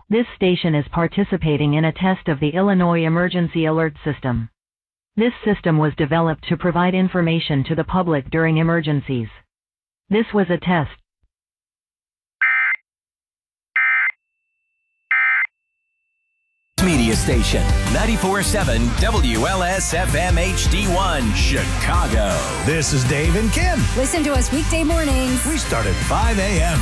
This station is participating in a test of the Illinois Emergency Alert System. This system was developed to provide information to the public during emergencies. This was a test. Media station 94.7 WLS-FM HD1 Chicago. This is Dave and Kim. Listen to us weekday mornings. We start at 5 a.m.